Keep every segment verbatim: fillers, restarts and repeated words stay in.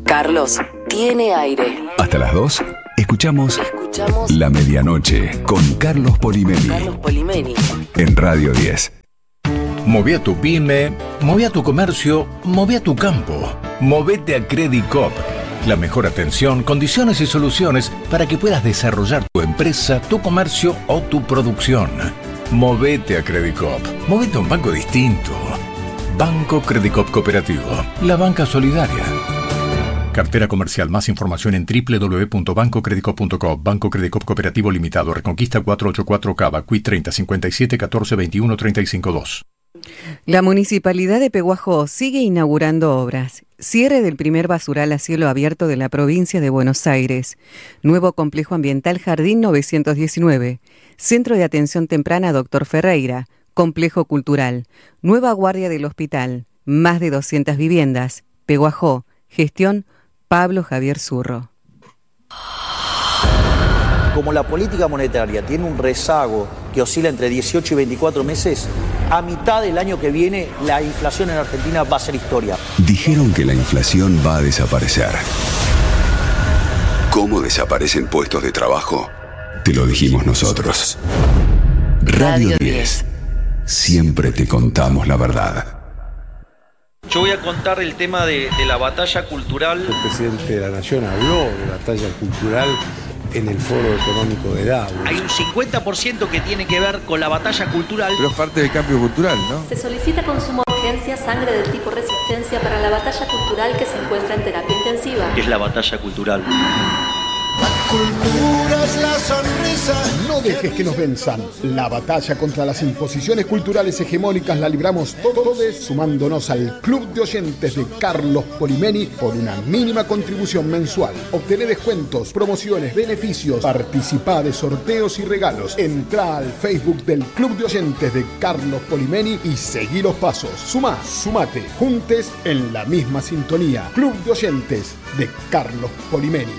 Carlos tiene aire. Hasta las dos, escuchamos, Escuchamos La Medianoche con Carlos Polimeni. Carlos Polimeni. En Radio diez. Moví a tu pyme, moví a tu comercio, moví a tu campo. Movete a Credicop. La mejor atención, condiciones y soluciones para que puedas desarrollar tu empresa, tu comercio o tu producción. Movete a Credicop. Movete a un banco distinto. Banco Credicop Cooperativo. La banca solidaria. Cartera comercial. Más información en doble u doble u doble u punto banco credicop punto com. Banco Credicop Cooperativo Limitado. Reconquista cuatrocientos ochenta y cuatro Cava. Q I treinta cincuenta y siete catorce veintiuno treinta y cinco dos. La Municipalidad de Pehuajó sigue inaugurando obras. Cierre del primer basural a cielo abierto de la provincia de Buenos Aires. Nuevo complejo ambiental Jardín novecientos diecinueve. Centro de atención temprana Doctor Ferreira. Complejo cultural. Nueva guardia del hospital. Más de doscientas viviendas. Pehuajó. Gestión Pablo Javier Zurro. Como la política monetaria tiene un rezago que oscila entre dieciocho y veinticuatro meses, a mitad del año que viene la inflación en Argentina va a ser historia. Dijeron que la inflación va a desaparecer. ¿Cómo desaparecen puestos de trabajo? Te lo dijimos nosotros. Radio diez. Siempre te contamos la verdad. Yo voy a contar el tema de, de la batalla cultural. El presidente de la Nación habló de batalla cultural en el Foro Económico de Davos. Hay un cincuenta por ciento que tiene que ver con la batalla cultural. Pero es parte del cambio cultural, ¿no? Se solicita con suma urgencia sangre del tipo resistencia para la batalla cultural que se encuentra en terapia intensiva. ¿Qué es la batalla cultural? La cultura es la sonrisa. No dejes que nos venzan. La batalla contra las imposiciones culturales hegemónicas la libramos todos sumándonos al Club de Oyentes de Carlos Polimeni por una mínima contribución mensual. Obtené descuentos, promociones, beneficios, participá de sorteos y regalos. Entrá al Facebook del Club de Oyentes de Carlos Polimeni y seguí los pasos. Sumá, sumate, juntes en la misma sintonía. Club de Oyentes de Carlos Polimeni.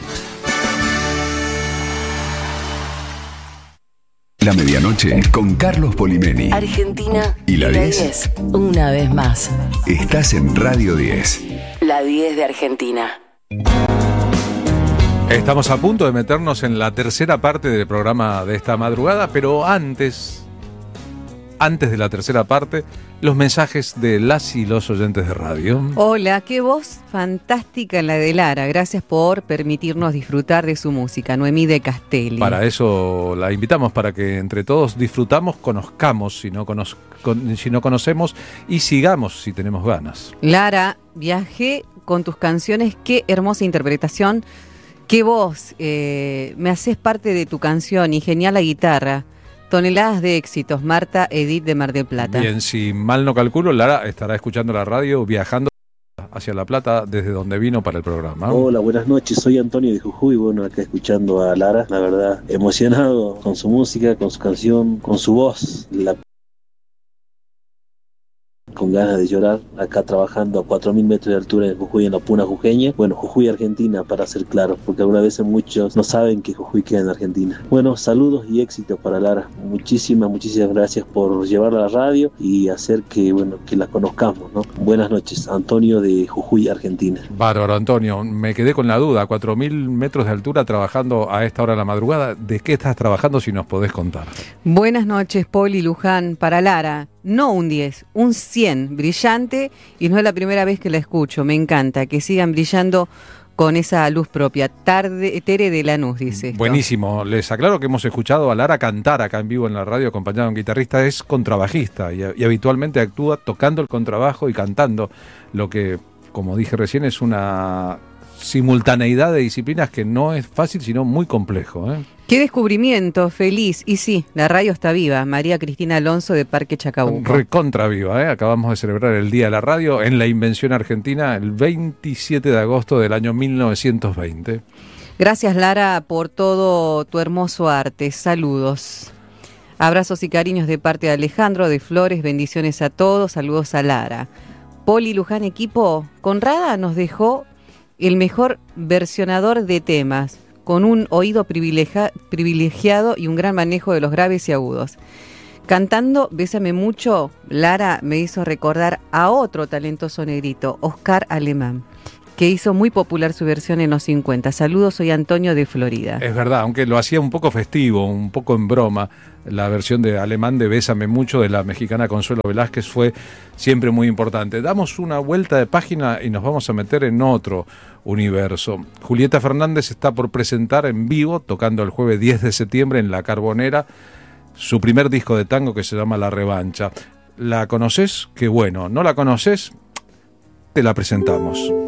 La Medianoche con Carlos Polimeni. Argentina y la diez. Una vez más. Estás en Radio diez. La diez de Argentina. Estamos a punto de meternos en la tercera parte del programa de esta madrugada, pero antes, antes de la tercera parte, los mensajes de las y los oyentes de radio. Hola, qué voz fantástica la de Lara. Gracias por permitirnos disfrutar de su música. Noemí de Castelli. Para eso la invitamos, para que entre todos disfrutamos, conozcamos si no, conoz- con, si no conocemos y sigamos si tenemos ganas. Lara, viajé con tus canciones. Qué hermosa interpretación. Qué voz. Eh, me haces parte de tu canción y genial la guitarra. Toneladas de éxitos. Marta Edith de Mar del Plata. Bien, si mal no calculo, Lara estará escuchando la radio viajando hacia La Plata desde donde vino para el programa. Hola, buenas noches, soy Antonio de Jujuy, bueno, acá escuchando a Lara, la verdad, emocionado con su música, con su canción, con su voz, la... con ganas de llorar, acá trabajando a cuatro mil metros de altura en Jujuy, en la Puna Jujeña, bueno, Jujuy, Argentina, para ser claro, porque algunas veces muchos no saben que Jujuy queda en Argentina. Bueno, saludos y éxitos para Lara, muchísimas, muchísimas gracias por llevarla a la radio y hacer que, bueno, que la conozcamos, ¿no? Buenas noches, Antonio de Jujuy, Argentina. Bárbaro, Antonio, me quedé con la duda, cuatro mil metros de altura trabajando a esta hora de la madrugada, ¿de qué estás trabajando si nos podés contar? Buenas noches, Poli Luján, para Lara. No un diez, un cien, brillante, y no es la primera vez que la escucho, me encanta, que sigan brillando con esa luz propia. Tarde, Tere de Lanús, dice esto. Buenísimo, les aclaro que hemos escuchado a Lara cantar acá en vivo en la radio, acompañado de un guitarrista, es contrabajista, y, y habitualmente actúa tocando el contrabajo y cantando, lo que, como dije recién, es una simultaneidad de disciplinas que no es fácil, sino muy complejo, ¿eh? ¡Qué descubrimiento! Feliz. Y sí, la radio está viva. María Cristina Alonso de Parque Chacabuco. Recontra viva, ¿eh? Acabamos de celebrar el Día de la Radio en la Invención Argentina el veintisiete de agosto del año mil novecientos veinte. Gracias, Lara, por todo tu hermoso arte. Saludos. Abrazos y cariños de parte de Alejandro de Flores. Bendiciones a todos. Saludos a Lara. Poli Luján, equipo. Conrada nos dejó el mejor versionador de temas, con un oído privilegia- privilegiado y un gran manejo de los graves y agudos. Cantando Bésame Mucho, Lara me hizo recordar a otro talentoso negrito, Oscar Alemán. que hizo muy popular su versión en los cincuenta. Saludos, soy Antonio de Florida. Es verdad, aunque lo hacía un poco festivo, un poco en broma, la versión de alemán de Bésame Mucho de la mexicana Consuelo Velázquez fue siempre muy importante. Damos una vuelta de página y nos vamos a meter en otro universo. Julieta Fernández está por presentar en vivo, tocando el jueves diez de septiembre en La Carbonera, su primer disco de tango que se llama La Revancha. ¿La conoces? Qué bueno. ¿No la conoces? Te la presentamos.